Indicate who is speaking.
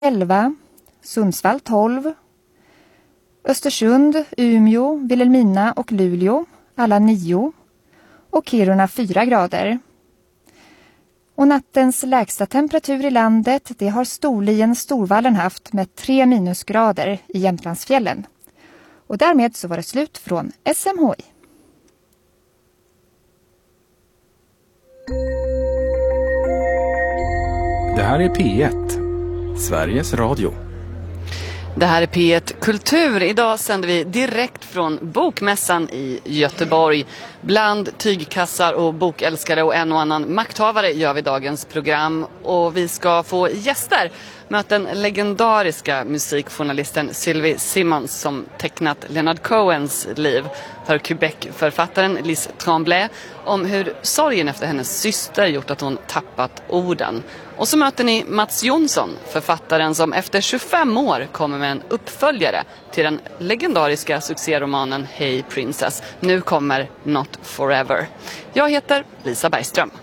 Speaker 1: 11, Sundsvall 12, Östersund, Umeå, Vilhelmina och Luleå, alla 9 och Kiruna 4 grader. Och nattens lägsta temperatur i landet, det har Storlien Storvallen haft med 3 minusgrader i Jämtlandsfjällen. Och därmed så var det slut från SMHI.
Speaker 2: Det här är P1, Sveriges Radio.
Speaker 3: Det här är P1 Kultur. Idag sänder vi direkt från Bokmässan i Göteborg. Bland tygkassar och bokälskare och en och annan makthavare gör vi dagens program. Och vi ska få gäster. Möta den legendariska musikjournalisten Sylvie Simmons som tecknat Leonard Cohens liv. För Quebec-författaren Liz Tremblay om hur sorgen efter hennes syster gjort att hon tappat orden. Och så möter ni Mats Jonsson, författaren som efter 25 år kommer med en uppföljare till den legendariska succéromanen Hey Princess. Nu kommer Not Forever. Jag heter Lisa Bergström.